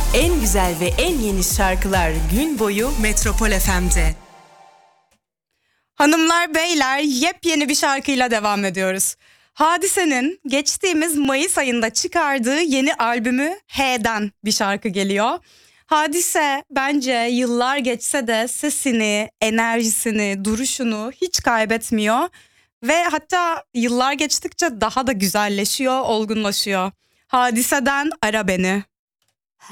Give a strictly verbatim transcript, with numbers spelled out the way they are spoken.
En güzel ve en yeni şarkılar gün boyu Metropol F M'de. Hanımlar beyler, yepyeni bir şarkıyla devam ediyoruz. Hadise'nin geçtiğimiz Mayıs ayında çıkardığı yeni albümü H'den bir şarkı geliyor. Hadise bence yıllar geçse de sesini, enerjisini, duruşunu hiç kaybetmiyor. Ve hatta yıllar geçtikçe daha da güzelleşiyor, olgunlaşıyor. Hadise'den Ara Beni.